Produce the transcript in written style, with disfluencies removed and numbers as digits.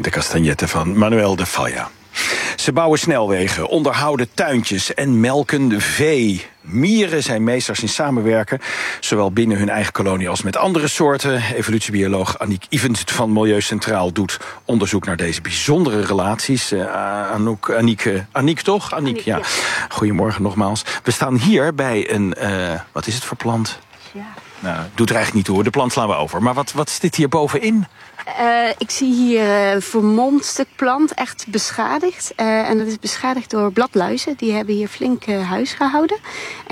De castagnetten van Manuel de Falla. Ze bouwen snelwegen, onderhouden tuintjes en melken vee. Mieren zijn meesters in samenwerken, zowel binnen hun eigen kolonie als met andere soorten. Evolutiebioloog Aniek Ivens van Milieu Centraal doet onderzoek naar deze bijzondere relaties. Aniek toch? Aniek, ja. Goedemorgen nogmaals. We staan hier bij een, wat is het voor plant? Ja. Nou, doet er eigenlijk niet toe, de plant slaan we over. Maar wat zit hier bovenin? Ik zie hier een vermomd stuk plant, echt beschadigd. En dat is beschadigd door bladluizen. Die hebben hier flink huis gehouden.